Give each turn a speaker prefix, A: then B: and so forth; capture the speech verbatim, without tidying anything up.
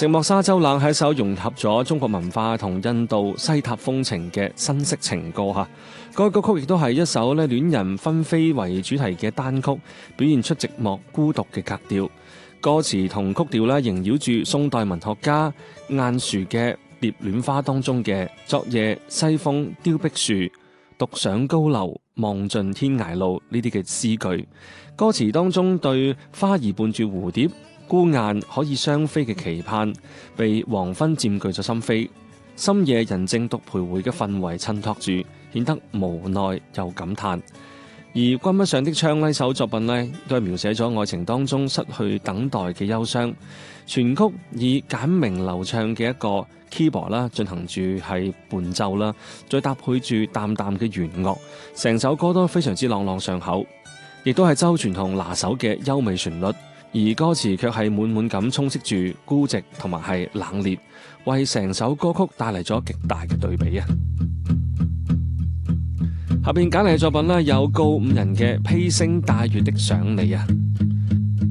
A: 寂寞沙洲冷係一首融合咗中國文化同印度西塔風情嘅新式情歌嚇。該歌曲亦都係一首咧戀人紛飛為主題嘅單曲，表現出寂寞孤獨嘅格調。歌詞同曲調咧縈繞住宋代文學家晏殊嘅《蝶戀花》當中嘅昨夜西風凋碧樹，獨上高樓望盡天涯路呢啲嘅詩句。歌詞當中對花兒伴住蝴蝶孤雁可以雙飛嘅期盼，被黃昏佔據咗心扉，深夜人靜獨徘徊嘅氛圍襯托住，顯得無奈又感嘆。而君不上的窗呢首作品呢，都係描寫咗愛情當中失去等待嘅憂傷。全曲以簡明流暢嘅一個 keyboard 啦進行住係伴奏啦，再搭配住淡淡嘅弦樂，成首歌都非常之朗朗上口，亦都係周傳雄拿手嘅優美旋律。而歌詞卻係滿滿咁充斥住孤寂同埋係冷冽，為成首歌曲帶嚟咗極大嘅對比啊！下邊揀嚟嘅作品呢，有告五人嘅披星戴月的想你啊！